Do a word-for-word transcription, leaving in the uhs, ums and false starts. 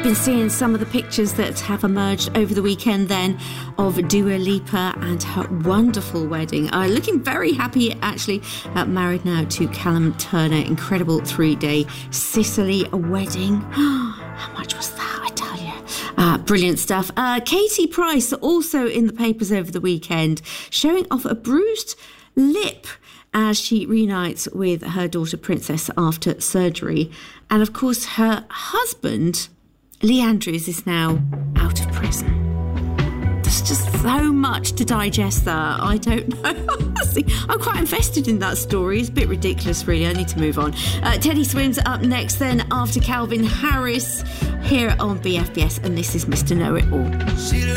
been seeing some of the pictures that have emerged over the weekend then of Dua Lipa and her wonderful wedding. Uh, looking very happy, actually, uh, married now to Callum Turner. Incredible three-day Sicily wedding. How much was that, I tell you? Uh, brilliant stuff. Uh, Katie Price, also in the papers over the weekend, showing off a bruised lip as she reunites with her daughter Princess after surgery. And of course, her husband, Lee Andrews, is now out of prison. There's just so much to digest there. I don't know. See, I'm quite invested in that story. It's a bit ridiculous, really. I need to move on. Uh, Teddy Swims up next then after Calvin Harris here on B F B S. And this is Mister Know It All.